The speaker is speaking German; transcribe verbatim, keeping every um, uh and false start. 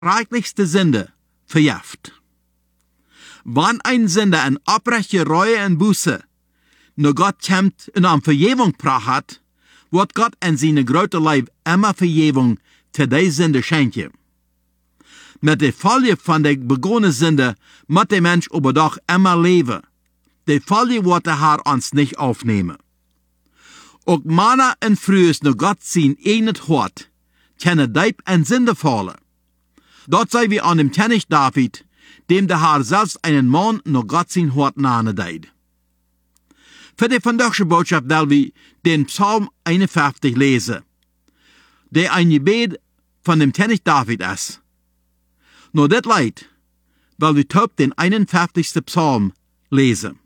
reichlichste Sünde verjaft. Wann ein Sünder eine oprechte Reue und Buße nur Gott kommt und um Vergebung pracht hat, wird Gott in seine große Leib immer Vergebung für die Sünde schenken. Mit der Folge von der begonnenen Sünde muss der Mensch aber doch immer leben. Die Folge wird der Herr uns nicht aufnehmen. Auch Männer und Frühes nur Gott sein eigenes Hort, können deep in Sünde fallen. Dort sei wir an dem König David, dem der Herr selbst einen Mann nur Gott sein Hort nahe deid. Für die vandaagse Botschaft will wir den Psalm einundfünfzig lesen, der ein Gebet von dem König David ist. Nur das Leid, weil wir top den einundfünfzigsten Psalm lesen.